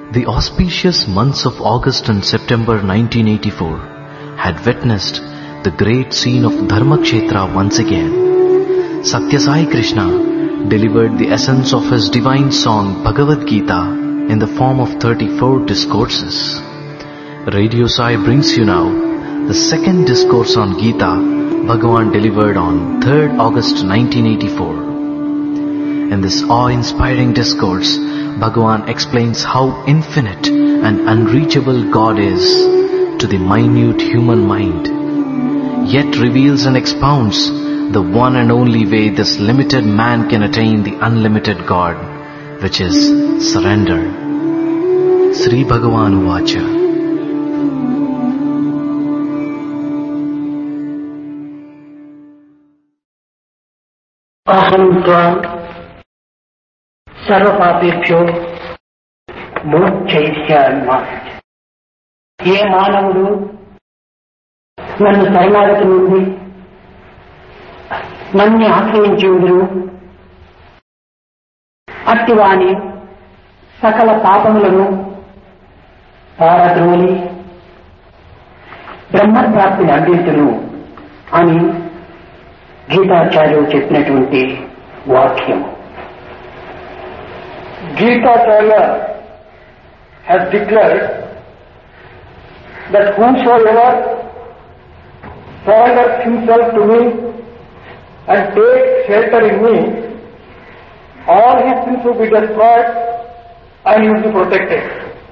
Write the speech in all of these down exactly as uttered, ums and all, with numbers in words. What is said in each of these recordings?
The auspicious months of August and September nineteen eighty-four had witnessed the great scene of Dharmakshetra once again. Satya Sai Krishna delivered the essence of his divine song Bhagavad Gita in the form of thirty-four discourses. Radio Sai brings you now the second discourse on Gita Bhagavan delivered on third August nineteen eighty-four. In this awe-inspiring discourse, Bhagavan explains how infinite and unreachable God is to the minute human mind, yet reveals and expounds the one and only way this limited man can attain the unlimited God, which is surrender. Sri Bhagavan Uvacha. Aham tvam సర్వపాపేభ్యో మోక్షయిష్యామి. ఏ మానవుడు నన్ను శరణాగతి నుండి నన్ను ఆశ్రయించుదురు అట్టివాని సకల పాపములను పారద్రోలి బ్రహ్మప్రాప్తిని అందించును అని గీతాచార్యులు చెప్పినటువంటి వాక్యం. Gita-charya has declared that whosoever surrenders himself to me and takes shelter in me, all his sins will be destroyed and he will be protected.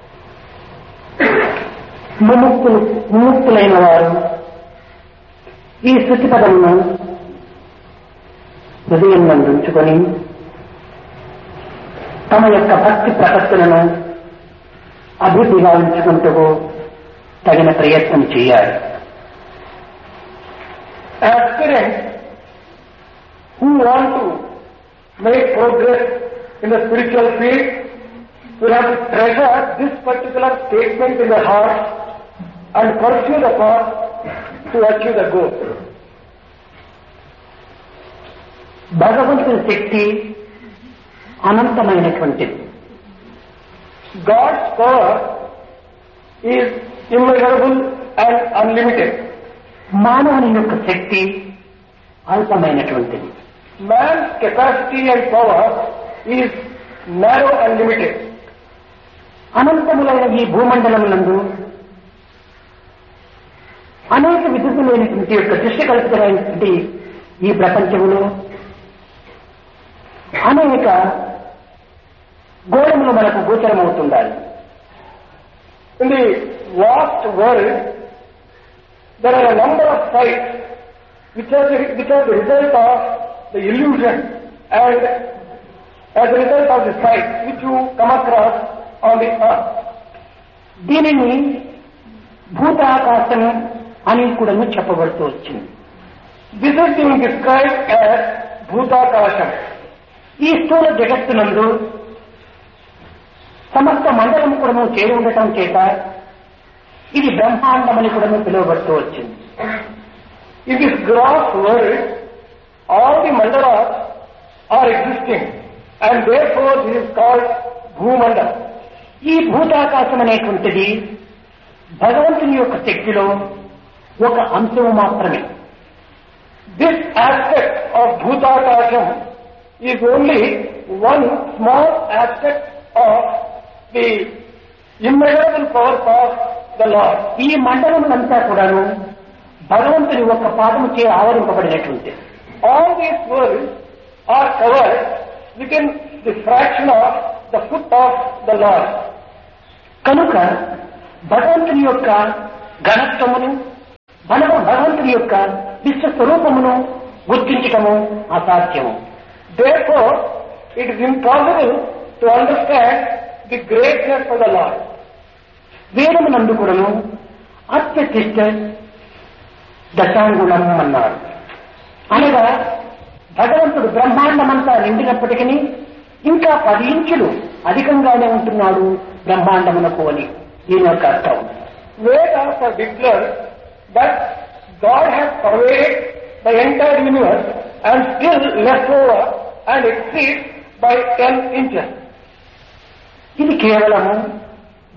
ముముక్తులు ముముక్తులైన వారు ఈ స్తుతి పదమును హృదయం నందు ఉంచుకొని తమ యొక్క భక్తి ప్రపత్తులను అభివృద్ధి గావించుకుంటూ తగిన ప్రయత్నం చేయాలి. Aspirants who want to make progress in the spiritual field will have to treasure this particular statement in their heart and pursue the path to achieve the goal. భగవంతుని శక్తి అనంతమైనటువంటిది. God's power is immeasurable and unlimited. మానవుని యొక్క శక్తి అల్పమైనటువంటిది. Man's capacity and power is narrow and limited. అనంతములైన ఈ భూమండలమునందు అనేక విధులైనటువంటి యొక్క దృశ్యకల్పితమైనటువంటి ఈ ప్రపంచములో అనేక గోళములు మనకు గోచరమవుతుండాలి. In the vast world, there are a number of sights which are the, which are the result of the illusion and as a result of the sights which you come across on the earth. దీనిని భూతాకాశం అని కూడా చెప్పబడుతూ వచ్చింది. This is being described as Bhutakasham. ఈ స్థూల జగత్తునందు సమస్త మండలం కూడా చేరి ఉండటం చేత ఇది బ్రహ్మాండమని కూడా పిలువబడుతూ వచ్చింది. In this gross world, all the mandalas are existing and therefore this is called Bhumandala. ఈ భూతాకాశం అనేటువంటిది భగవంతుని యొక్క శక్తిలో ఒక అంశము మాత్రమే. This aspect of Bhutakasham is only one small aspect of the immeasurable powers of the Lord. ఈ మండలములంతా కూడాను భగవంతుని ఒక పాదము చే ఆవరింపబడినటువంటి. All these worlds are covered within the fraction of the foot of the Lord. కనుక భగవంతుని యొక్క ఘనత్వమును భగవంతుని యొక్క విశ్వస్వరూపమును గుర్తించటము అసాధ్యము. Therefore, it is impossible to understand the greatness of the Lord. వేదమునందు కూడాను అత్యతిష్ట దశాంగుణం అన్నారు. అనగా భగవంతుడు బ్రహ్మాండమంతా నిండినప్పటికీ ఇంకా పది ఇంచులు అధికంగానే ఉంటున్నాడు బ్రహ్మాండమునకు అని దీని యొక్క అర్థం. Vedas have declared that God has pervaded the entire universe and still left over and exceeds by ten inches. ఇది కేవలము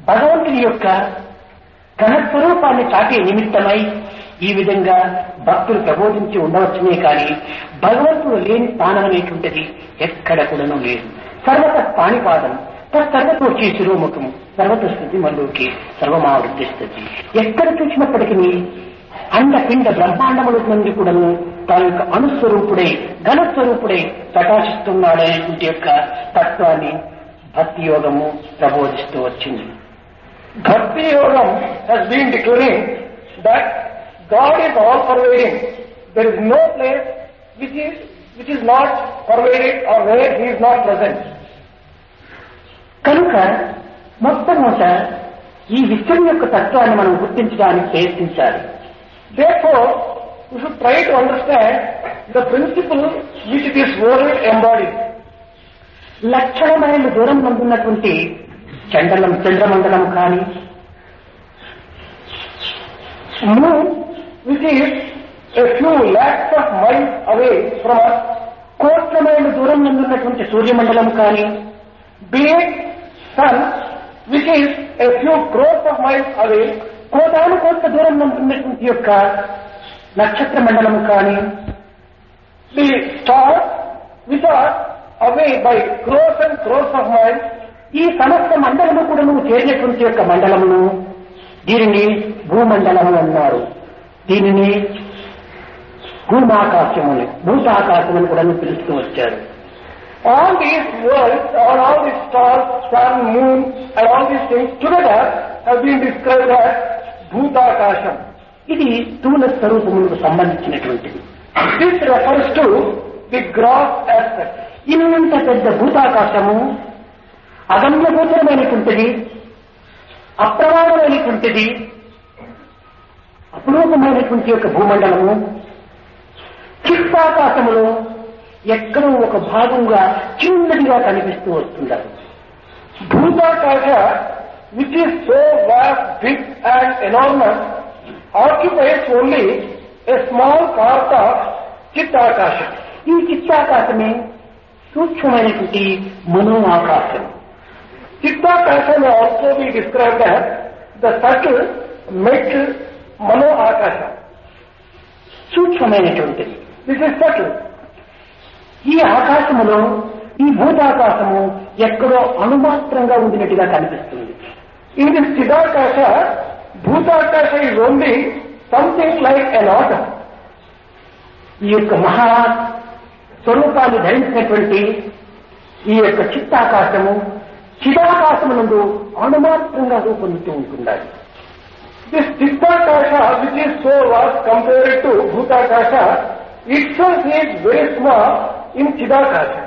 భగవంతుని యొక్క ఘనస్వరూపాన్ని చాటే నిమిత్తమై ఈ విధంగా భక్తులు ప్రబోధించి ఉండవచ్చునే కానీ భగవంతుడు లేని స్థానం అనేటువంటిది ఎక్కడ కూడాను లేదు. సర్వత పాణిపాదం తత్సర్వతోచి శిరోముఖం సర్వత స్థితి మల్లోకి సర్వమావృద్ధిస్తుంది. ఎక్కడ చూసినప్పటికీ అండ పిండ బ్రహ్మాండముల నుండి కూడాను తన యొక్క అణుస్వరూపుడై ఘనస్వరూపుడై ప్రకాశిస్తున్నాడనేటువంటి యొక్క తత్వాన్ని భక్తి యోగము ప్రబోధిస్తూ వచ్చింది. Bhakti Yogam has been declaring that God is all pervading. There is no place which is which is not pervaded or where He is not present. కనుక మొట్టమొదట ఈ విశ్వం యొక్క తత్వాన్ని మనం గుర్తించడానికి ప్రయత్నించాలి. Therefore, we should try to understand the principle which this world embodies. లక్షల మైళ్ళ దూరం ఉన్నటువంటి చండలం చంద్రమండలం కానీ moon which is a few lakhs of miles away from us, కోట్ల మైళ్ళ దూరం ఉన్నటువంటి సూర్యమండలం కానీ be it sun which is a few crores of miles away, కోటాను కోట్ల దూరం ఉన్నటువంటి యొక్క నక్షత్ర మండలం కానీ the stars which are away by crores and crores of miles, ఈ సమస్త మండలము కూడా నువ్వు చేరినటువంటి యొక్క మండలమును దీనిని భూమండలము అన్నారు. దీనిని భూమాకాశముని భూతాకాశమని కూడా పిలుస్తూ వచ్చారు. all these worlds, all, all these stars, sun, moon and all these things together have been described as Bhutakasham. ఇది స్థూల స్వరూపములకు సంబంధించినటువంటిది. This refers to the gross aspect. ఇంత పెద్ద భూతాకాశము అగమ్యగోచరమైనటువంటిది, అప్రమాణమైనటువంటిది, అపురూపమైనటువంటి యొక్క భూమండలము చిత్తాకాశములో ఎక్కడో ఒక భాగంగా చిన్నదిగా కనిపిస్తూ వస్తున్నారు. Bhutakasha, which is so vast, big and enormous, occupies only a small part of Chittakasha. ఈ చిత్తాకాశమే సూక్ష్మమైనటువంటి మనో ఆకాశం. Chittakasha may also be described as the subtle mid Mano Akasha. సూక్ష్మమైనటువంటిది. This is subtle. ఈ ఆకాశములో ఈ భూతాకాశము ఎక్కడో అణుమాత్రంగా ఉండినట్టుగా కనిపిస్తుంది. In this Chidakasha, Bhutakasha is only something like an atom. ఈ యొక్క మహా స్వరూపాన్ని ధరించినటువంటి ఈ యొక్క చిత్తాకాశము చిదాకాశమునందు అణుమాత్రంగా రూపొందుతూ ఉంటున్నాయి. This Chittakasha, which is so vast compared to Bhutakasha, itself is very small in Chidakasha.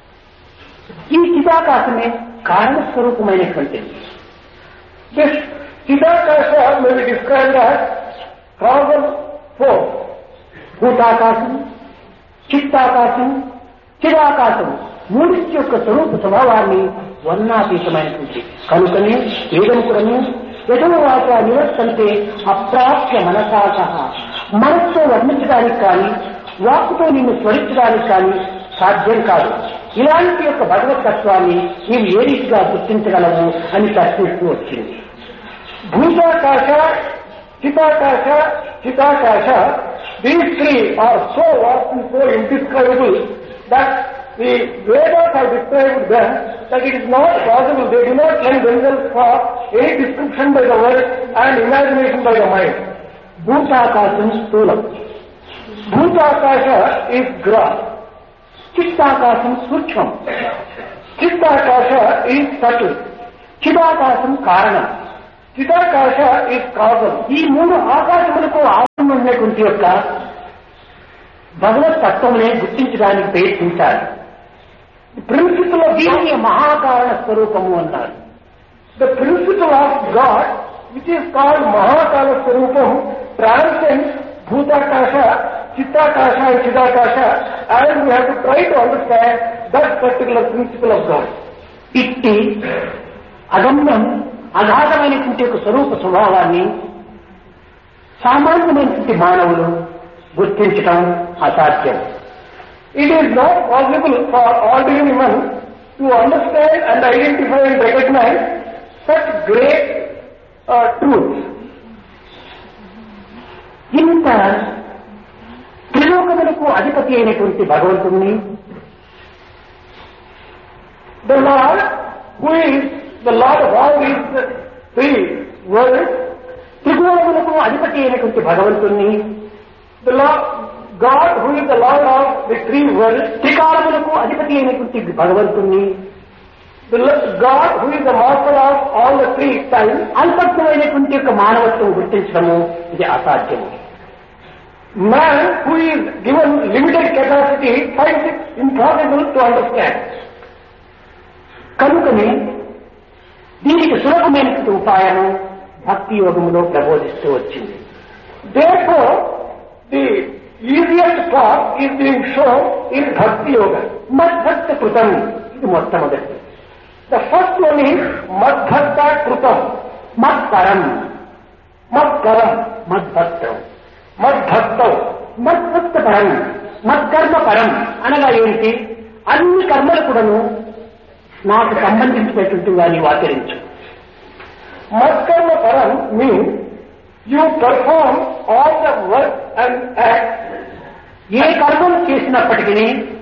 ఈ చిదాకాశమే కారణస్వరూపమైనటువంటిది. This Chidakasha may be described as causal force. భూతాకాశం, చిత్తాకాశం, చిదాకాశం మూడింటి యొక్క స్వరూప స్వభావాన్ని వర్ణాతీతమైనటువంటి కనుకనే వేదం కూడాను యథోవాచ నివర్తంతే అప్రాప్య మనసా సహా, మనస్సుతో వర్ణించడానికి కానీ వాక్కుతో నిన్ను స్మరించడానికి కానీ సాధ్యం కాదు. ఇలాంటి యొక్క భగవతత్వాన్ని నీవు ఏ రీతిగా గుర్తించగలవు అని ప్రశ్నిస్తూ వచ్చింది. Bhutakasha, Chittakasha, Chittakasha, these three are so vast and so indescribable that the Vedas have described them that it is not possible. They do not lend themselves for any description by the word and imagination by the mind. భూతాకాశం స్థూలం, Bhutakasha is gross. చిత్తాకాశం సూక్ష్మం, Chittakasha is subtle. చిదాకాశం కారణం, Chittakasha is causal. ఈ మూడు ఆకాశములకు ఆధారం ఉన్నటువంటి యొక్క భగవత్ తత్వమునే గుర్తించడానికి ప్రయత్నించాలి. Principle of దీనిని మహాకారణ స్వరూపము అన్నారు. The principle of God, which is called Mahakala Swarupam, transcends Bhutakasha, Chittakasha and Chidakasha, and we have to try to understand that particular principle of God. ఇట్టి అగమ్యం అగాధమైనటువంటి ఒక స్వరూప స్వభావాన్ని సామాన్యమైనటువంటి మానవులు గుర్తించటం అసాధ్యం. It is not possible for ordinary men to understand and identify and recognize such great uh, truths. ఇంత త్రిలోకములకు అధిపతి అయినటువంటి భగవంతుణ్ణి, the Lord, who is the Lord of all these three worlds, త్రిగుణములకు అధిపతి అయినటువంటి భగవంతుణ్ణి, the Lord, God, who is the Lord of the three worlds, త్రికాలములకు అధిపతి అయినటువంటి భగవంతుణ్ణి, the God, who is the master of all the three times, అల్పత్వమైనటువంటి యొక్క మానవత్వం గుర్తించడము ఇది అసాధ్యము. man, who is given limited capacity, finds it impossible to understand. కనుకనే దీనికి సులభమైనటువంటి ఉపాయము భక్తి యోగములో ప్రబోధిస్తూ వచ్చింది. Therefore, the easiest path is being shown in Bhakti Yoga. మద్భక్త కృతం, ఇది మొట్టమొదటి. The first one is Madbhakta Krutam, మత్పరం, Madkaram, మద్భక్తం, Madbhaktam. మద్భక్త పరం, మత్కర్మ పరం అనగా ఏంటి? అన్ని కర్మలు కూడాను నాకు సంబంధించినటువంటిగా నీవు ఆచరించు. Madkarma Param means you perform all the work and acts. ఏ కర్మలు చేసినప్పటికీ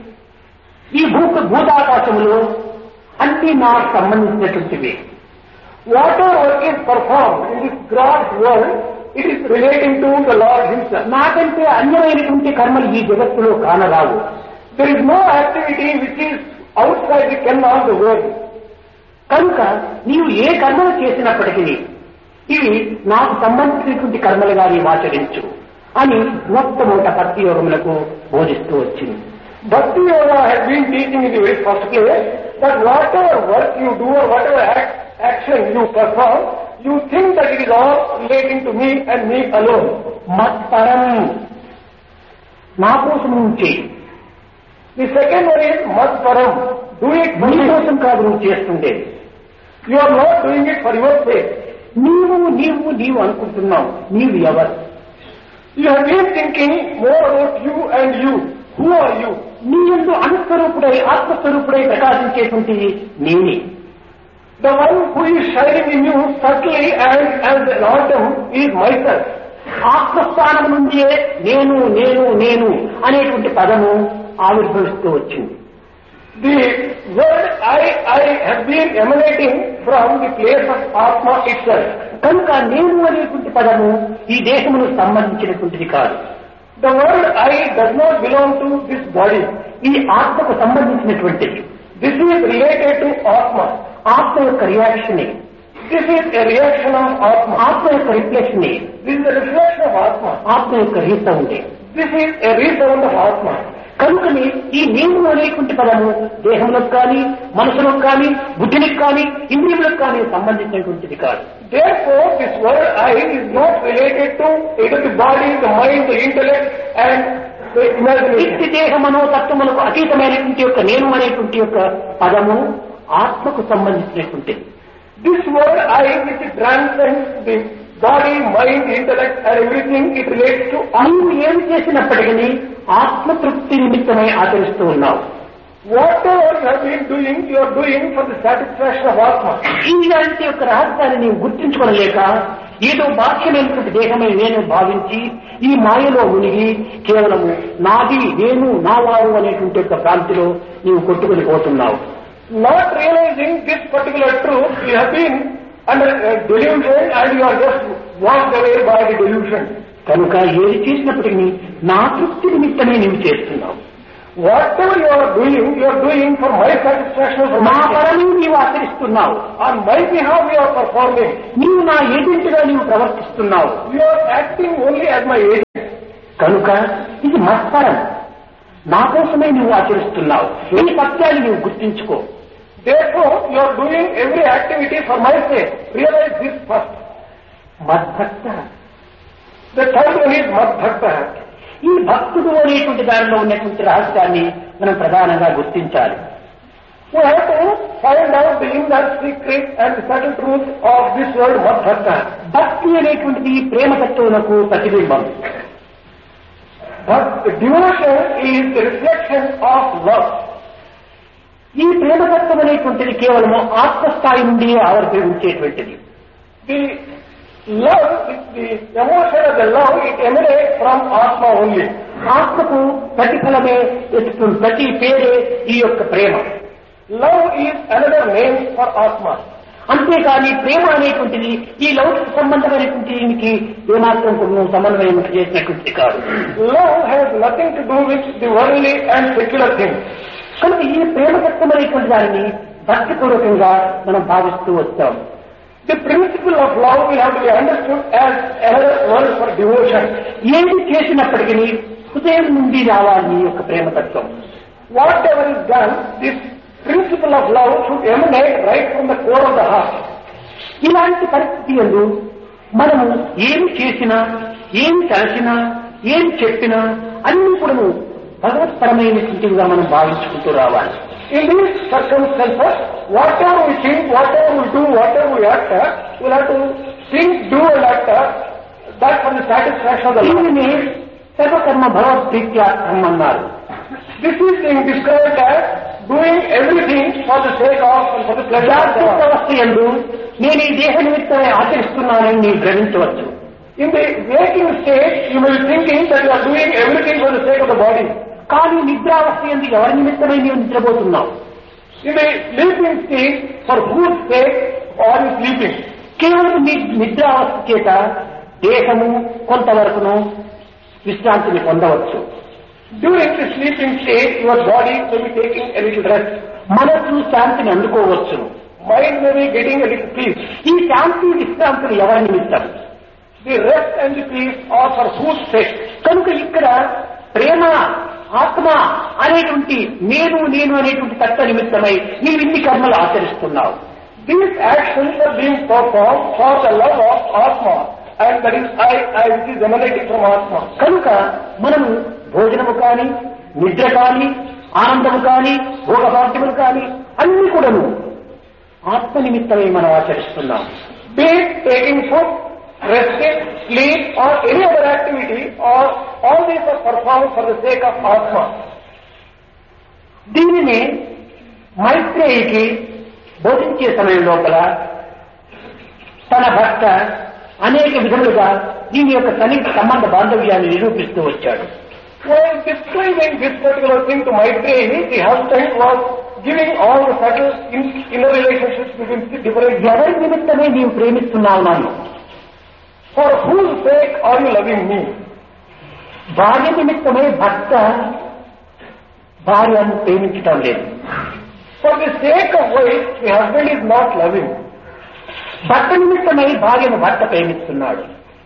ఈ భూ భూతాకాశములో అన్ని నాకు సంబంధించినటువంటివి. Whatever work is performed in this gross world, it is relating to the Lord Himself. నాకంటే అన్యమైనటువంటి కర్మలు ఈ జగత్తులో కానరావు. There is no activity which is outside the ken of the world. కనుక నీవు ఏ కర్మలు చేసినప్పటికీ ఇవి నాకు సంబంధించినటువంటి కర్మలుగా నీవు ఆచరించు అని మొట్టమొదట భక్తి యోగములకు బోధిస్తూ వచ్చింది. Bhakti Yoga has been teaching in the very first place that whatever work you do or whatever act, action you perform, you think that it is all relating to me and me alone. మత్పరం, నా కోసం నుంచి. The second one is Madparam. Do it for నీ me. కోసం కాదు నువ్వు చేస్తుండేది. You are not doing it for your sake. నీవు నీవు నీవు అనుకుంటున్నావు. నీవు ఎవరు? You have been thinking more about you and you. Who are you? నీ యందు అనుస్వరూపుడై ఆత్మస్వరూపుడై ప్రకాశించేటువంటి నేనే. The one who is shining in you subtly and as an autumn is myself. ఆత్మస్థానం నుంచే నేను నేను నేను అనేటువంటి పదము ఆవిర్భవిస్తూ వచ్చింది. The word I, I have been emanating from the place of Atma itself. కనుక నేను అనేటువంటి పదము ఈ దేశమును సంబంధించినటువంటిది కాదు. The word I does not belong to this body. ఈ ఆత్మకు సంబంధించినటువంటిది. This is related to Atma. ఆత్మ యొక్క రియాక్షనే. This is a reaction of Atma. ఆత్మ యొక్క రిఫ్లెక్షనే. This is a reflection of Atma. ఆత్మ యొక్క రీసౌండే. This is a resound of Atma. కనుకని ఈ నేను అనేటువంటి పదము దేహంలోకి కానీ మనసులోకి కానీ బుద్ధికి కానీ ఇంద్రియములకు కానీ సంబంధించినటువంటిది కాదు. Therefore, this word I is not related to either the body, the mind, the intellect and the imagination. వ్యక్తి దేహ మనోతత్వములకు అతీతమైనటువంటి యొక్క నేను అనేటువంటి యొక్క పదము ఆత్మకు సంబంధించినటువంటిది. This word I, which transcends the body, mind, intellect and everything, it relates to నీవు ఏమి చేసినప్పటికీ ఆత్మతృప్తి నిమిత్తమై ఆచరిస్తూ ఉన్నావు. whatever you have been doing, you are doing for the satisfaction of Atma. ఇలాంటి యొక్క రహస్యాన్ని నీవు గుర్తించుకోలేక ఏదో బాహ్యమైనటువంటి దేహమే నేను భావించి ఈ మాయలో మునిగి కేవలము నాది నేను నా వారు అనేటువంటి యొక్క భ్రాంతిలో నీవు కొట్టుకుని పోతున్నావు. Not realizing this particular truth, you have been under a delusion and you are just walked away by the delusion. కనుక ఏది చేసినప్పటికీ నా తృప్తి నిమిత్తమే నీవు చేస్తున్నావు. Whatever you are doing, you are doing for my satisfaction, for నా my పరము నీవు ఆచరిస్తున్నావు. on my behalf you are performing. నీవు నా ఏజెంట్గా నీవు ప్రవర్తిస్తున్నావు. You are acting only as my agent. కనుక ఇది మత్పరం, నా కోసమే నువ్వు ఆచరిస్తున్నావు. ఈ సత్యాన్ని నువ్వు గుర్తించుకో. Therefore, you are doing every activity for my sake. Realize this first. మద్భక్త. The third one is Madbhakta. ఈ భక్తుడు అనేటువంటి దానిలో ఉన్నటువంటి రహస్యాన్ని మనం ప్రధానంగా గుర్తించాలి. We have to find out the inner secret and the subtle truth of this word Madbhakta. భక్తి అనేటువంటిది ప్రేమతత్వమునకు ప్రతిబింబం. But the devotion is the reflection of love. ఈ ప్రేమతత్వం అనేటువంటిది కేవలము ఆత్మస్థాయి నుండి ఆవిర్భవించేటువంటిది. The love, the emotion of the love, it emanates from Atma only. ఆత్మకు ప్రతిఫలమే ఎత్తుతుంది, ప్రతి పేరే ఈ యొక్క ప్రేమ. Love is another name for Atma. అంతేకాని ప్రేమ అనేటువంటిది ఈ లౌకిక సంబంధమైనటువంటి దీనికి ఏమాత్రం కొన్ని సమన్వయం చేసినటువంటి కాదు. Love has nothing to do with the worldly and secular things. కనుక ఈ ప్రేమతత్వమైనటువంటి దానిని భక్తిపూర్వకంగా మనం భావిస్తూ వచ్చాం. The principle of love will have to be understood as another word for devotion. ఏది చేసినప్పటికీ హృదయం నుండి రావాలి ఈ యొక్క ప్రేమతత్వం. Whatever is done, this principle of love should emanate right from the core of the heart. ఇలాంటి పరిస్థితి యందు మనము ఏమి చేసినా, ఏమి తలచినా, ఏమి చెప్పినా అన్ని కూడా భగవత్పరమైనటువంటివిగా మనం భావించుకుంటూ రావాలి. In these circumstances, whatever we think, whatever we do, whatever we act, we'll have to think, do and act that for the satisfaction of the Lord. దీనిని సర్వకర్మ భగవద్ప్రీత్యార్థం అన్నారు. This is being described as doing everything for the sake of and for the pleasure of God. జాగ్రత్త యందు నేను ఈ దేహ నిమిత్తమే ఆచరిస్తున్నానని నీవు గ్రహించవచ్చు. In the waking state, you may be thinking that you are doing everything for the sake of the body. కానీ నిద్రావస్థ యందు ఎవరి నిమిత్తమై నీవు నిద్రపోతున్నావు? In the sleeping state, for whose sake are you sleeping? కేవలం నీ నిద్రావస్థ చేత దేహము కొంతవరకును విశ్రాంతిని పొందవచ్చు. During the sleeping state, your body may be taking a little rest. మనస్సు శాంతిని అందుకోవచ్చు. Mind may be getting a little peace. ఈ శాంతి విశ్రాంతులు ఎవరి నిమిత్తం? The rest and the peace are for whose sake? కనుక ఇక్కడ ప్రేమ, ఆత్మ అనేటువంటి నేను నేను అనేటువంటి తత్వ నిమిత్తమై నీవు ఇన్ని కర్మలు ఆచరిస్తున్నావు. These actions are being performed for the love of Atma, and that is I, I which is emanating from Atma. కనుక మనము భోజనము కానీ, నిద్ర కానీ, ఆనందము కానీ, భోగభాగ్యములు కానీ అన్ని కూడాను ఆత్మ నిమిత్తమై మనం ఆచరిస్తున్నాం. Be it taking food, resting, sleep or any other activity, or all these are performed for the sake of Atma. దీనిని మైత్రేయికి బోధించే సమయం లోపల తన భర్త అనేక విధములుగా దీని యొక్క సన్నిహిత సంబంధ బాంధవ్యాన్ని నిరూపిస్తూ వచ్చాడు. While describing this particular thing to Maitreyi, the husband was giving all the subtle inner relationships between the different. ఎవరి నిమిత్తమే నీవు ప్రేమిస్తున్నావు నన్ను? For whose sake are you loving me? భార్య నిమిత్తమే భర్త భార్యను ప్రేమించటం లేదు. For the sake of wife, the husband is not loving. భర్త నిమిత్తమై భార్యను భర్త ప్రేమిస్తున్నాడు.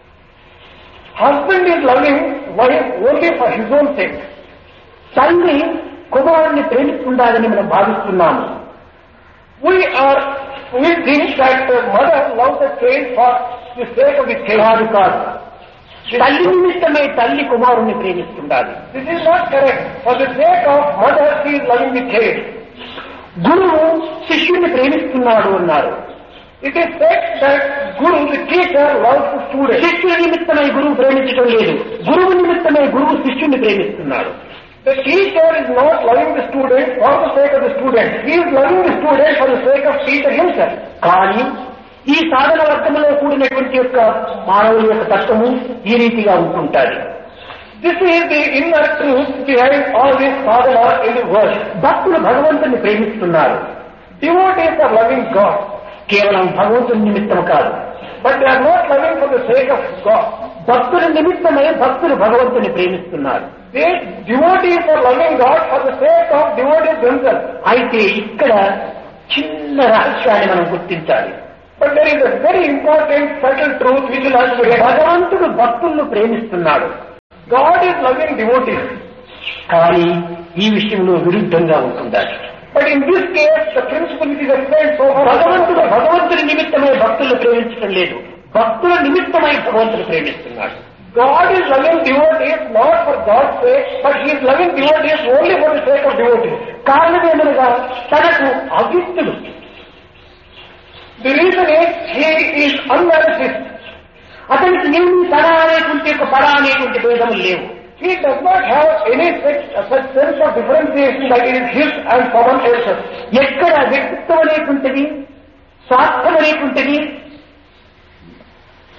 Husband is loving wife only for his own sake. తండ్రి కుమారుణ్ణి ప్రేమిస్తుండాలని మనం భావిస్తున్నాము. We are, we think that the mother loves the child for the sake of the child. కాదు. తల్లి నిమిత్తమై తల్లి కుమారుణ్ణి ప్రేమిస్తుండాలి. This is not correct. For the sake of mother, she is loving the child. గురువు శిష్యుణ్ణి ప్రేమిస్తున్నాడు అన్నారు. It is said that Guru, the teacher, loves the student. శిష్యుడి నిమిత్తమై గురువు ప్రేమించడం లేదు. గురువు నిమిత్తమై గురువు శిష్యుణ్ణి ప్రేమిస్తున్నాడు. The teacher is not loving the student for the sake of the student. He is loving the student for the sake of teacher himself. కానీ ఈ సాధన వర్గంలో కూడినటువంటి యొక్క మానవుల యొక్క తత్వము ఈ రీతిగా ఉంటుంటారు. This is the inner truth behind all this sadhana in the world. భక్తులు భగవంతుని ప్రేమిస్తున్నారు. Devotees are loving God. కేవలం భగవంతుని నిమిత్తం కాదు. But they are not loving for the sake of God. భక్తుల నిమిత్తమై భక్తులు భగవంతుని ప్రేమిస్తున్నారు. They, devotees are loving God for the sake of devotees themselves. అయితే ఇక్కడ చిన్న రహస్యాన్ని మనం గుర్తించాలి. But there is a very important subtle truth which will have to be. భగవంతుడు భక్తులను ప్రేమిస్తున్నాడు. God is loving devotees. కానీ ఈ విషయంలో విరుద్ధంగా ఉంటుండాలి. But in this case, the principle which is explained so far, భగవంతుడు భగవంతుని నిమిత్తమై భక్తులను ప్రేమించడం లేదు. భక్తుల నిమిత్తమై భగవంతుడు ప్రేమిస్తున్నాడు. God is loving devotees not for God's sake, but He is loving devotees only for the sake of devotees. కారణమేమనగా తనకు అవ్యక్తుడు. The reason is He is unmanifest. అతనికి ఏమి తన అనేటువంటి యొక్క పర అనేటువంటి భేదములు లేవు. He does not have any such, such sense of differentiation that it is his and someone else's. ఎక్కడ వ్యక్తిత్వం అనేటువంటిది, స్వార్థం అనేటువంటిది,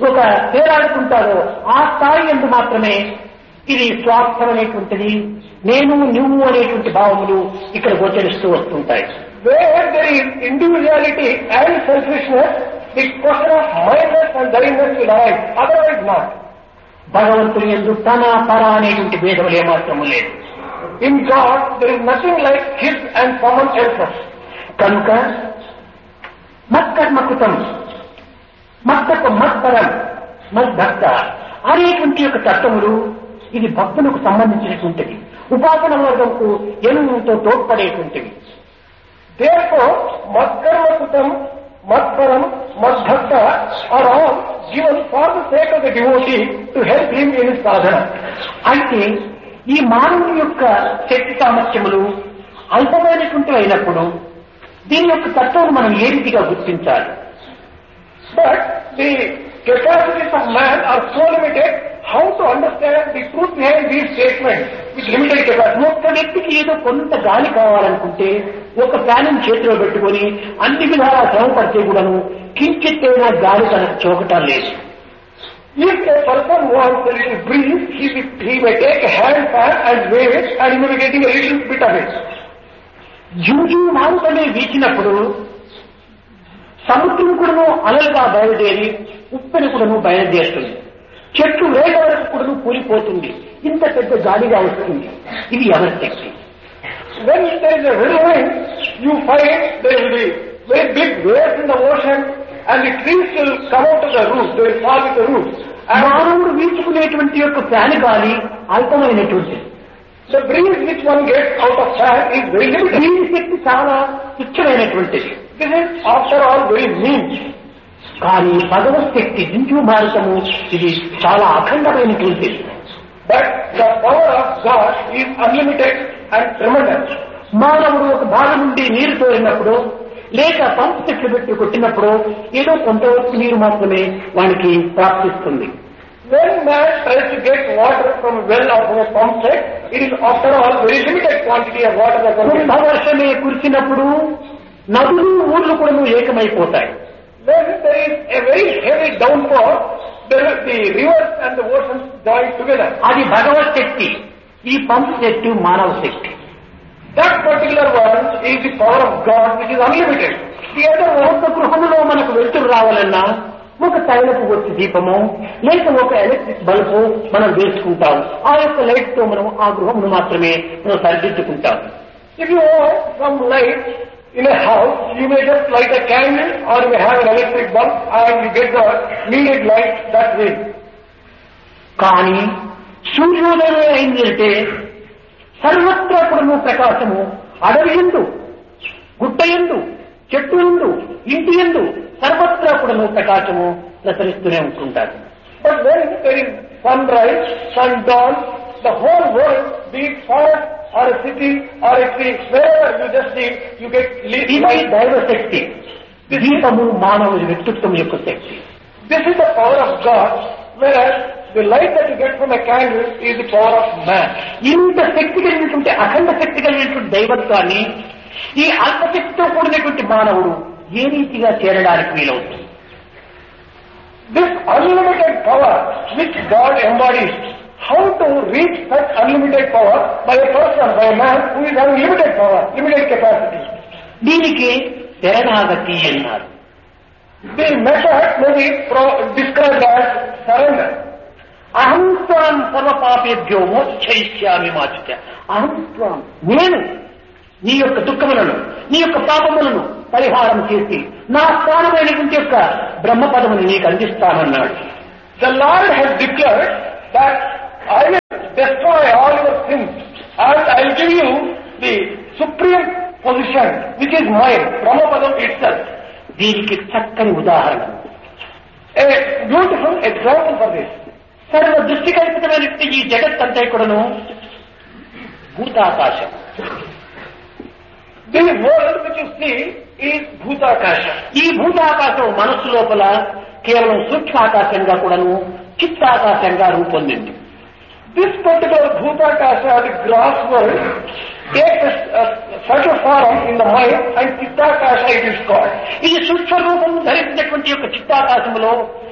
ఒక తేలాడుతుంటారో ఆ స్థాయి ఎందు మాత్రమే ఇది స్వార్థం అనేటువంటిది, నేను నువ్వు అనేటువంటి భావములు ఇక్కడ గోచరిస్తూ వస్తుంటాయి. Where there is individuality and selfishness, the question of mindness and thynness will arise. Otherwise not. భగవంతుని యందు తన పర అనేటువంటి భేదములు ఏమాత్రము లేదు. In God there is nothing like his and someone else's. కనుక మత్కర్మకృతం, మత్తకు మత్పరం, మద్భక్త అనేటువంటి యొక్క తత్వములు ఇది భక్తులకు సంబంధించినటువంటిది, ఉపాసన వర్గంకు ఎంతో తోడ్పడేటువంటివి. Therefore, Madkarmakutam, Madparam, Madbhakta are all given for the sake of the devotee to help him in his sadhana. అయితే ఈ మానవుని యొక్క శక్తి సామర్థ్యములు అల్పమైనటువంటి అయినప్పుడు దీని యొక్క తత్వం మనం ఏ రీతిగా గుర్తించాలి? But the capacities of man are so limited. How to understand the truth behind these statements with limited capacity? ఒక్క వ్యక్తికి ఏదో కొంత గాలి కావాలనుకుంటే ఒక ఫ్యాన్ చేతిలో పెట్టుకొని అన్ని విధాలా శ్రమపడితే కూడాను కించిత్తైనా గాలి తనకు చోకటం లేదు. If a person wants a little breeze, he, he may take a hand fan and wave it and he may be getting a little bit of it. జూజు మారుతనే వీచినప్పుడు సముద్రం కూడాను అలలుగా బయలుదేరి ఉప్పెన కూడాను బయలుదేరుతుంది. చెట్టు వేల వరకు కూడాను కూలిపోతుంది. ఇంత పెద్ద గాలిగా వస్తుంది. ఇది ఎవరి శక్తి? When there is a whirlwind, you find there will be very big waves in the ocean and the trees will come out of the roots, they will fall with the roots. మానవుడు వీచుకునేటువంటి యొక్క fan గాలి అల్పమైనటువంటిది. The breeze which one gets out of fan is very limited. దీని శక్తి చాలా తుచ్చమైనటువంటిది. This is after all very mean. కానీ భగవత్ శక్తి జింజు భారతము ఇది చాలా అఖండమైనటువంటిది. But the power of God is unlimited and tremendous. మానవుడు ఒక భాగం నుండి నీరు తోలినప్పుడు లేక పంప్ చెట్లు పెట్టి కొట్టినప్పుడు ఏదో కొంతవరకు నీరు మాత్రమే వానికి ప్రాప్తిస్తుంది. When man tries to get water from a well or from a pump set, it is after all very limited quantity of water that comes. వర్షమే కురిసినప్పుడు నదులు ఊర్లు కూడా ఏకమైపోతాయి. When there is a very heavy downpour, there will the rivers and the oceans join together. అది భగవత్ శక్తి. ఈ pump శక్తి మానవ శక్తి. That particular one is the power of God which is unlimited. ఈ ఒక గృహంలో మనకు వెలుతురు రావాలన్నా ఒక తైలపు వచ్చి దీపము లేక ఒక ఎలక్ట్రిక్ బల్బు మనం వేసుకుంటాం. ఆ యొక్క లైట్ తో మనం ఆ గృహమును మాత్రమే మనం సరిదిద్దుకుంటాం. If you want some light in a house, you may just light a candle or you may have an electric bulb and you get the needed light that way. కానీ సూర్యోదయం అయిందంటే సర్వత్రా కూడా ప్రకాశము అడవి ఎందు, గుట్ట ఎందు, చెట్టు ఎందు, ఇంటి ఎందు సర్వత్రా కూడా ప్రకాశము ప్రసరిస్తూనే ఉంటుంటారు. But when there is sunrise, sundawn, the whole world, be it forest or a city or a tree, wherever you just see, you get ఇది light. దైవ శక్తి. దీపము మానవుడి వ్యక్తిత్వం యొక్క శక్తి. This is the power of God, whereas the light that you get from a candle is the power of man. ఇంత శక్తి కలిగినటువంటి అఖండ శక్తి కలిగినటువంటి దైవత్వాన్ని ఈ అల్పశక్తితో కూడినటువంటి మానవుడు ఏ రీతిగా చేరడానికి వీలవుతుంది? This unlimited power which God embodies, how to reach such unlimited power by a person, by a man who is having limited power, limited capacity? దీనికి శరణాగతి అన్నారు. The method may be pro- described as surrender. అహం త్వాం సర్వపాపేభ్యో మోక్షయిష్యామి మాచిత. అహం త్వాం నేను నీ యొక్క దుఃఖములను నీ యొక్క పాపములను పరిహారం చేసి నా స్థానమైనటువంటి యొక్క బ్రహ్మపదముని నీకు అందిస్తానన్నాడు. The Lord has declared that I will destroy all your sins and I will give you the supreme position which is mine, Brahmapadam itself. దీనికి చక్కని ఉదాహరణ, A beautiful example for this. సర్వ దృష్టి కల్పితమైనటువంటి ఈ జగత్ అంతా కూడాను భూతాకాశం. The world which you see is Bhutakasha. ఈ భూతాకాశం మనస్సు లోపల కేవలం సూక్ష్మాకాశంగా కూడాను చిత్తాకాశంగా రూపొందింది. This particular Bhutakasha, the gross world, takes a, a, such a form in the mind and Chittakasha it is called. ఇది సూక్ష్మ రూపం ధరించినటువంటి యొక్క చిత్తాకాశంలో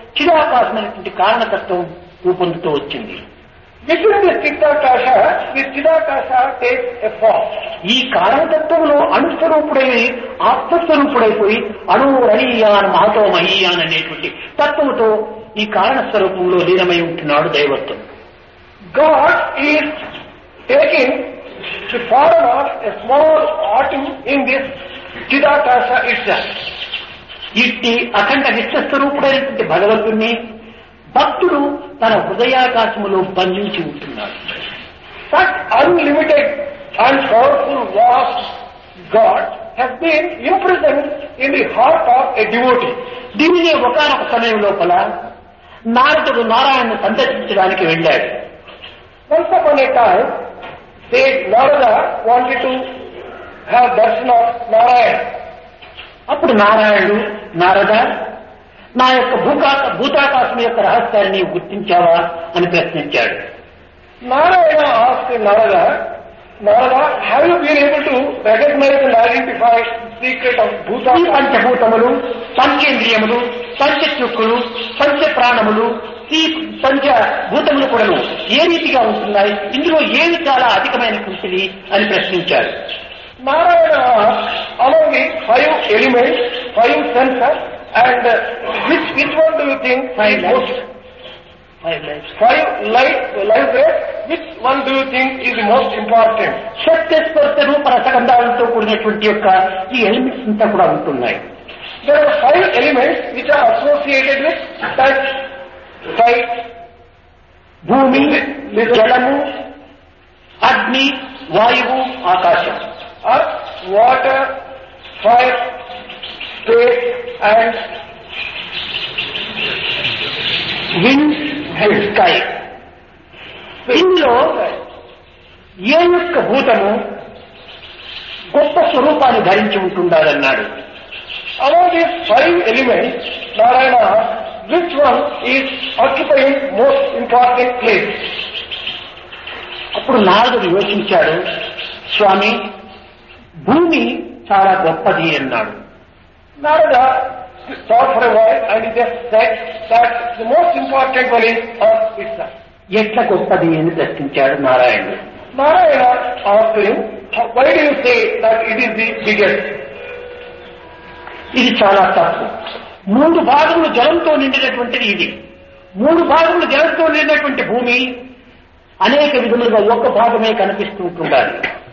చిదాకాశమైనటువంటి కారణతత్వం రూపొందుతూ వచ్చింది. Within this Chitakasha, this Chitakasha takes a form. ఈ కారణతత్వంలో అణుస్వరూపుడై ఆత్మస్వరూపుడైపోయి అణురయ్యాన్ మహతో మహీయాన్ అనేటువంటి తత్వముతో ఈ కారణ స్వరూపంలో లీనమై ఉంటున్నాడు దైవత్వం. God is taking the form of a small atom in this Chitakasha itself. ఇట్టి అఖండ విశ్వస్వరూపుడైనటువంటి భగవంతుణ్ణి భక్తుడు తన హృదయాకాశములో బంధించి ఉంటున్నాడు. Such unlimited and powerful vast God has been imprisoned in the heart of a devotee. దీనినే ఒకనొక సమయం లోపల నారదుడు నారాయణను సందర్శించడానికి వెళ్ళాడు. Once upon a time, sage Narada wanted to have darshan of Narayana. అప్పుడు నారాయణుడు నారద నా యొక్క భూకాశ భూతాకాశం యొక్క రహస్యాన్ని నీవు గుర్తించావా అని ప్రశ్నించాడు. Narayana asked Narada, Narada, have you been able to recognize and identify the secret of ఈ Bhutakasha? పంచభూతములు, పంచేంద్రియములు, పంచచుక్కులు, పంచ ప్రాణములు, ఈ పంచ భూతములు కూడాను ఏ రీతిగా ఉంటున్నాయి, ఇందులో ఏది చాలా అధికమైనటువంటిది అని ప్రశ్నించాడు. Narayana asked, among the five elements, five senses, and uh, which which one do you think Five is lights. most? Five lights. Five light life rays. Which one do you think is the most important? సత్యస్పర్శ రూప రసగంధాలతో కూడినటువంటి యొక్క ఈ elements అంతా కూడా ఉంటున్నాయి. There are five elements which are associated with touch, sight, భూమి, జలము, అగ్ని, వాయువు, ఆకాశం. earth, water, fire, space, and wind and sky. ఇందులో ఏ యొక్క భూతము గొప్ప స్వరూపాన్ని ధరించి ఉంటుండాలన్నాడు. among these five elements, Narayana asked, which one is occupying most important place? అప్పుడు నారదుడు యోచించాడు. స్వామి, భూమి చాలా గొప్పది అన్నాడు. Narada thought for a while and he just said that the most important one is earth itself. ఎట్లా గొప్పది అని ప్రశ్నించాడు నారాయణుడు. Narayana asked him, why do you say that it is the biggest? ఇది చాలా తప్పు. మూడు భాగములు జలంతో నిండినటువంటిది ఇది. మూడు భాగములు జలంతో నిండినటువంటి భూమి అనేక విధములుగా ఒక్క భాగమే కనిపిస్తూ ఉంటుండాలి.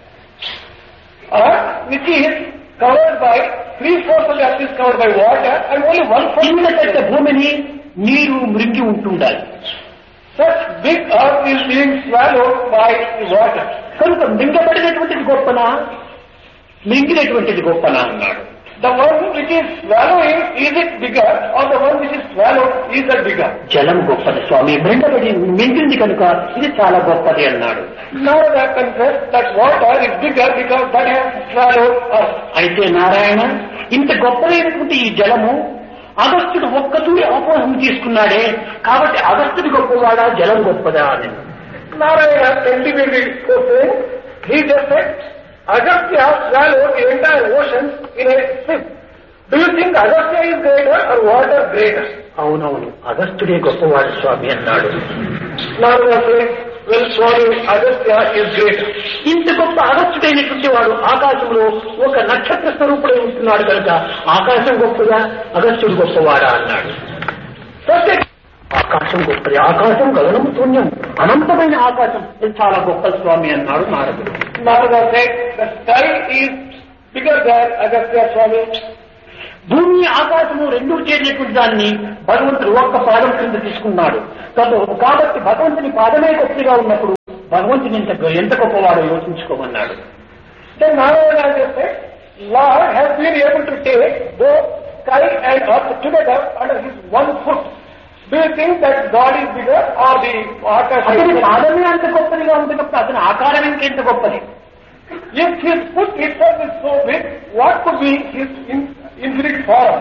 Earth, which is covered by three fourths of the earth is covered by water and only one fourth. ఇంత పెద్ద భూమిని నీరు మృంగి ఉంటుండాలి. Such big earth is being swallowed by the water. కనుక మింగబడినటువంటిది గొప్పనా, మింగినటువంటిది గొప్పనా అన్నాడు. The one which is swallowing, is it bigger, or the one which is swallowed, is that bigger? జలం గొప్పది స్వామి, మింగబడి మింగింది కనుక ఇది చాలా గొప్పది అన్నాడు. Narada confessed that water is bigger because that has swallowed earth. అయితే నారాయణ, ఇంత గొప్పదైనటువంటి ఈ జలము అగస్త్యుడు ఒక్కతూరి అపోహం తీసుకున్నాడే, కాబట్టి అగస్త్యుడు గొప్పవాడా, జలం గొప్పదా అని. Narayana anticipated saying, he just said, Agastya swallowed the entire ocean in a sip. Do you think Agastya is greater or water greater? అవునవును, అగస్త్యుడే గొప్పవాడు స్వామి అన్నాడు. Narada said, well, Swami, Agastya is greater. ఇంత గొప్ప అగస్త్యుడైనటువంటి వాడు ఆకాశంలో ఒక నక్షత్ర స్వరూపుడై ఉంటున్నాడు కనుక ఆకాశం గొప్పదా, అగస్త్యుడు గొప్పవాడా అన్నాడు. సత్య ఆకాశం గొప్పది, ఆకాశం గగనము శూన్యం, అనంతమైన ఆకాశం ఇది చాలా గొప్ప స్వామి అన్నాడు నారదుడు. Narada said, the sky is bigger than Agastya, Swami. భూమి ఆకాశము రెండూ చేరినటువంటి దాన్ని భగవంతుడు ఒక్క పాదం కింద తీసుకున్నాడు. కాబట్టి భగవంతుని పాదమే గొప్పగా ఉన్నప్పుడు భగవంతుని ఎంత ఎంత గొప్పవాడో యోచించుకోమన్నాడు. Then Narayana just said, Lord has been able to take both sky and earth together under his one foot. Do you think that God is bigger or the Akasha? అతని పాదమే అంత గొప్పదిగా ఉంటుంది కాబట్టి అతని ఆకారం ఇంకెంత గొప్పది. If his foot itself is so big, what could be his infinite form?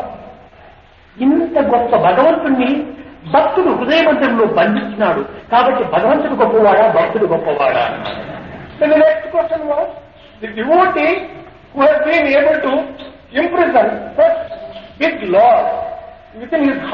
ఇంత గొప్ప భగవంతుణ్ణి భక్తుడు హృదయమంత్రంలో బంధిస్తున్నాడు. కాబట్టి భగవంతుడు గొప్పవాడా, భక్తుడు గొప్పవాడా? Then the next question was, the devotee who has been able to imprison such big Lord within his heart,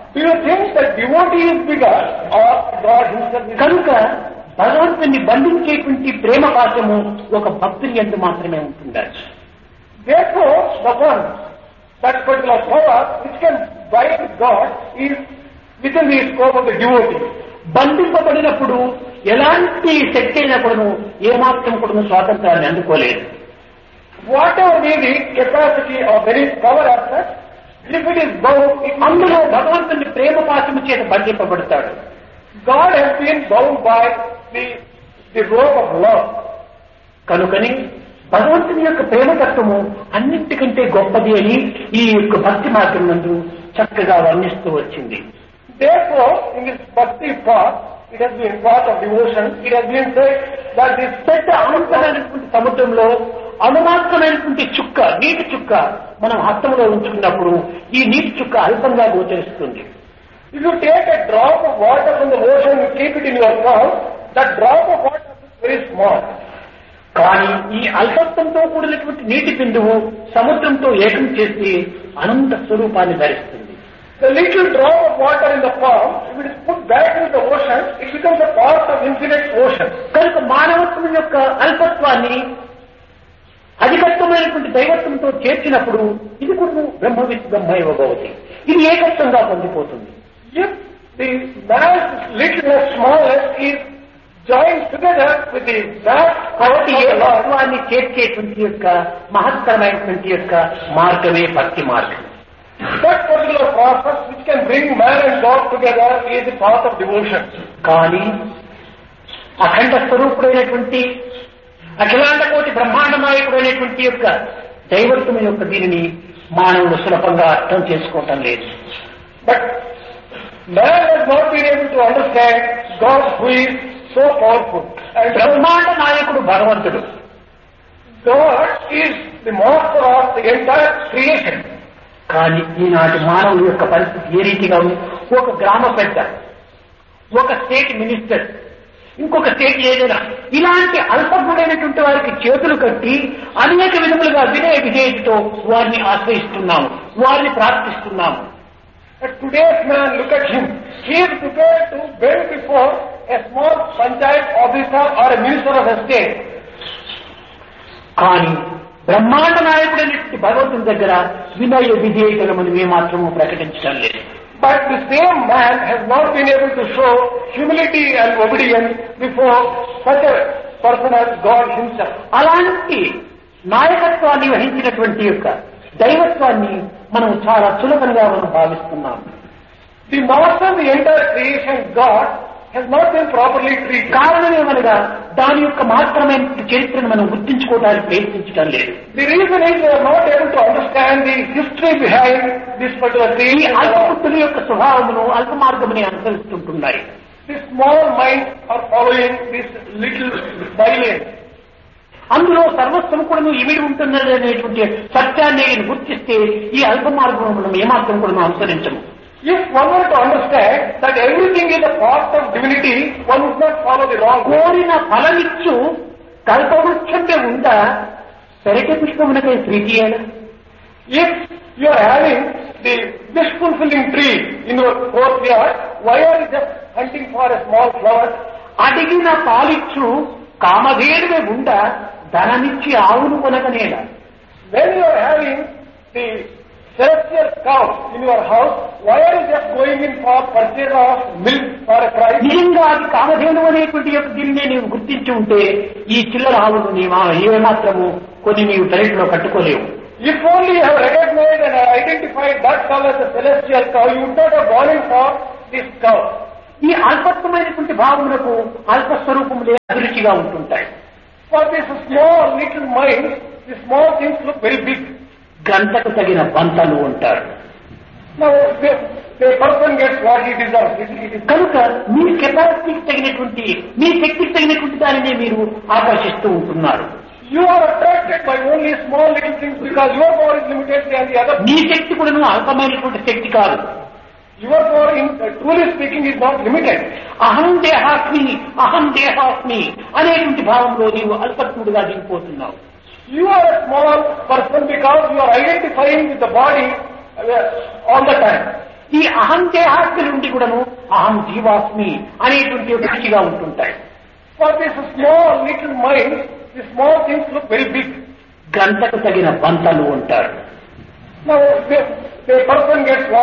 Do you think that devotee is bigger or God himself is కనుక భగవంతుని బంధించేటువంటి ప్రేమ పాశము ఒక భక్తుని యందు మాత్రమే ఉంటుండాలి. Therefore, the one, that particular power which can bind God is within the scope of the devotee. బంధింపబడినప్పుడు ఎలాంటి శక్తి అయినా కూడాను ఏమాత్రం కూడాను స్వాతంత్రాన్ని అందుకోలేదు. Whatever may be capacity of any power as such, if it is bound, అందులో భగవంతుని ప్రేమ పాశము చేత బంధింపబడతాడు. God has been bound by the, the rope of love. కనుకని భగవంతుని యొక్క ప్రేమతత్వము అన్నింటికంటే గొప్పది అని ఈ యొక్క భక్తి మార్గం నందు చక్కగా వర్ణిస్తూ వచ్చింది. Therefore, in this bhakti path, it has been part of devotion, it has been said that this పెద్ద అనంతమైనటువంటి సముద్రంలో అనుమాత్రమైనటువంటి చుక్క, నీటి చుక్క మనం హస్తంలో ఉంచుకున్నప్పుడు ఈ నీటి చుక్క అల్పంగా గోచరిస్తుంది. if you take a drop of water from the ocean, you keep it in your mouth, that drop of water is very small. కానీ ఈ అల్పత్వంతో కూడినటువంటి నీటి బిందువు సముద్రంతో ఏకం చేసి అనంత స్వరూపాన్ని ధరిస్తుంది. The little drop of water in the palm, if it is put back into the ocean, it becomes a part of infinite ocean. కనుక మానవత్వం యొక్క అల్పత్వాన్ని అధికత్వమైనటువంటి దైవత్వంతో చేర్చినప్పుడు ఇది కూడా బ్రహ్మవిత్ బ్రహ్మైవ భవతి, ఇది ఏకత్వంగా పొందిపోతుంది. If the man's littleness, smallness is joined together with the vast కాబట్టి power of the Lord, ఏకత్వాన్ని చేర్చేటువంటి యొక్క మహత్తరమైనటువంటి యొక్క మార్గమే భక్తి మార్గం. that particular process which can bring man and God together is the path of devotion. కానీ అఖండ స్వరూపుడైనటువంటి అఖిలాండ కోటి బ్రహ్మాండ నాయకుడైనటువంటి యొక్క దైవత్వం యొక్క దీనిని మానవుడు సులభంగా అర్థం చేసుకోవటం లేదు. But man has not been able to understand God who is so powerful. And బ్రహ్మాండ నాయకుడు భగవంతుడు. God is the master of the entire creation. కానీ ఈనాటి మానవుల యొక్క పరిస్థితి ఏ రీతిగా ఉంది? ఒక గ్రామ పెద్ద, ఒక స్టేట్ మినిస్టర్, ఇంకొక స్టేట్ ఏదైనా ఇలాంటి అల్పజ్ఞుడైనటువంటి వారికి చేతులు కట్టి అనేక విధములుగా వినయ విధేయతతో వారిని ఆశ్రయిస్తున్నాము, వారిని ప్రార్థిస్తున్నాము. But today's man, look at him. He is prepared to bend before a small panchayat officer or a minister of a state. కానీ బ్రహ్మాండ నాయకుడైనటువంటి భగవంతుని దగ్గర వినయ విధేయతను మనం ఏమాత్రము ప్రకటించడం లేదు. But the same man has not been able to show humility and obedience before such a person as God himself. అలాంటి నాయకత్వాన్ని వహించినటువంటి యొక్క దైవత్వాన్ని మనం చాలా సులభంగా మనం భావిస్తున్నాం. The master of the entire creation, God, has not been properly treated. కారణమేమనగా దాని యొక్క మాత్రమైన చరిత్రను మనం గుర్తించుకోవడానికి ప్రయత్నించడం లేదు. The reason is we are not able to understand the history behind this particular ఈ creation. అల్పబుద్ధుల యొక్క స్వభావమును అల్ప మార్గముని అనుసరిస్తుంటున్నాయి. The small minds are following this little silence. అందులో సర్వస్వం కూడా ఇమిడి ఉంటున్నది అనేటువంటి సత్యాన్ని గుర్తిస్తే ఈ అల్ప మార్గం మనం ఏమాత్రం కూడా అనుసరించము. If one were to understand that everything is a part of divinity, one would not follow the wrong way. కోరిన ఫలమిచ్చు కల్పవృక్షంపై ఉందా పెరటి పుష్పమునకై ప్రీతియేనా? If you are having the wish fulfilling tree in your courtyard, why are you just hunting for a small flower? అడిగిన పాలిచ్చు కామధేనువే ఉందా ధనమిచ్చి ఆవును కొనకనేలా? When you are having the celestial cow in your house, why are you just going in for purchase of milk for a price? నిజంగా అది కామధేను అనేటువంటి యొక్క దీన్ని నీవు గుర్తించి ఉంటే ఈ చిల్లర ఆవును నీవా ఏమాత్రము కొన్ని నీవు పెరట్లో కట్టుకోలేవు. If only you have recognized and identified that cow as a celestial cow, you would not have gone in for this cow. ఈ అల్పత్వమైనటువంటి భావములకు అల్పస్వరూపములే అభిరుచిగా ఉంటుంటాయి. For this small little mind, the small things look very big. గ్రంథకు తగిన బంతలు ఉంటారు. Now, the, the person gets what he deserves. It, it is కనుక మీ కెపాసిటీకి తగినటువంటి మీ శక్తికి తగినటువంటి దానిని మీరు ఆకర్షిస్తూ ఉంటున్నారు. You are attracted by only small little things because your power is limited and the other. మీ శక్తి కూడా అల్పమైనటువంటి శక్తి కాదు. Your power, in uh, truly speaking, is not limited. అహం దేహాస్మి అహం దేహాస్మి అనేటువంటి భావంలో నీవు అల్పత్ముడుగా దిగిపోతున్నావు. You are a small person because you are identifying with the body uh, all the time. ఈ అహం దేహాస్తి నుండి కూడాను అహం జీవాస్మి అనేటువంటి రుచిగా ఉంటుంటాయి. For this small little mind, the small things look very big. గంటకు తగిన బంతలు ఉంటారు. Now, the, the person gets